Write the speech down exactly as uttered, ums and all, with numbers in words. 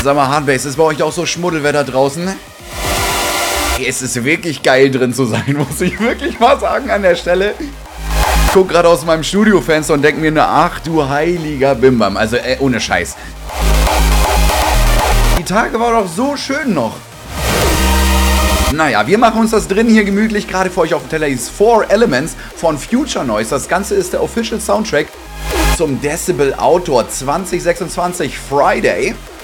sag mal, Hardbase, ist bei euch auch so Schmuddelwetter draußen? Es ist wirklich geil drin zu sein, muss ich wirklich mal sagen an der Stelle. Ich guck gerade aus meinem Studiofenster und denke mir nur, ach du heiliger Bimbam. Also äh, ohne Scheiß. Die Tage waren doch so schön noch. Naja, wir machen uns das drin hier gemütlich. Gerade für euch auf dem Teller ist Four Elements von Future Noise. Das Ganze ist der Official Soundtrack zum Decibel Outdoor zwanzig sechsundzwanzig Friday.